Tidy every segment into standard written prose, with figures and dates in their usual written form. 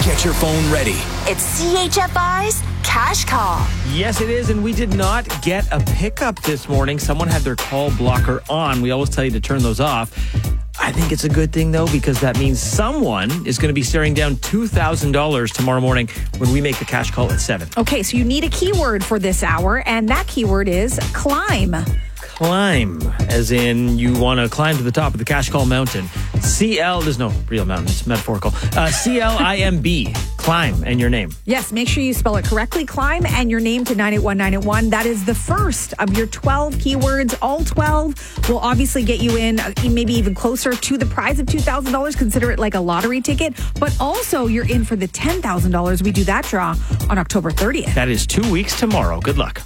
Get your phone ready. It's CHFI's Cash Call. Yes, it is, and we did not get a pickup this morning. Someone had their call blocker on. We always tell you to turn those off. I think it's a good thing, though, because that means someone is going to be staring down $2,000 tomorrow morning when we make the cash call at 7. Okay, so you need a keyword for this hour, and that keyword is climb. Climb, as in you want to climb to the top of the cash call mountain. There's no real mountain, it's metaphorical. CLIMB, climb, and your name. Yes, make sure you spell it correctly. Climb and your name to 981-981. That is the first of your 12 keywords. All 12 will obviously get you in, maybe even closer to the prize of $2,000. Consider it like a lottery ticket. But also, you're in for the $10,000. We do that draw on October 30th. That is 2 weeks tomorrow. Good luck.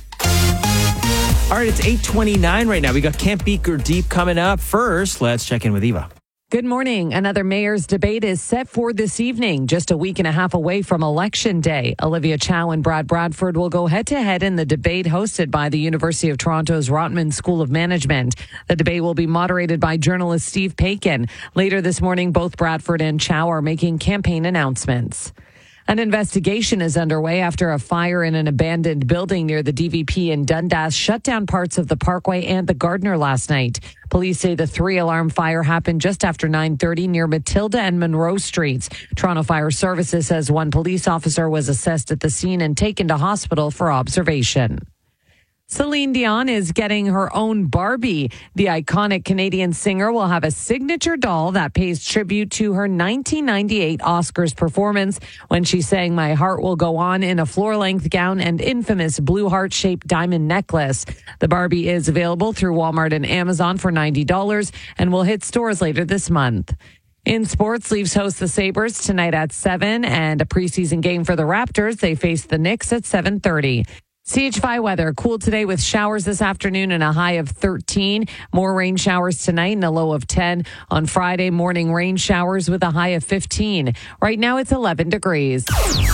All right, it's 8:29 right now. We got Camp Beaker Deep coming up. First, let's check in with Eva. Good morning. Another mayor's debate is set for this evening, just a week and a half away from Election Day. Olivia Chow and Brad Bradford will go head-to-head in the debate hosted by the University of Toronto's Rotman School of Management. The debate will be moderated by journalist Steve Paikin. Later this morning, both Bradford and Chow are making campaign announcements. An investigation is underway after a fire in an abandoned building near the DVP in Dundas shut down parts of the Parkway and the Gardner last night. Police say the 3-alarm fire happened just after 9:30 near Matilda and Monroe Streets. Toronto Fire Services says one police officer was assessed at the scene and taken to hospital for observation. Celine Dion is getting her own Barbie. The iconic Canadian singer will have a signature doll that pays tribute to her 1998 Oscars performance when she sang My Heart Will Go On in a floor-length gown and infamous blue heart-shaped diamond necklace. The Barbie is available through Walmart and Amazon for $90 and will hit stores later this month. In sports, Leafs host the Sabres tonight at 7 and a preseason game for the Raptors. They face the Knicks at 7:30. CHFI weather, cool today with showers this afternoon and a high of 13. More rain showers tonight and a low of 10. On Friday, morning rain showers with a high of 15. Right now it's 11 degrees.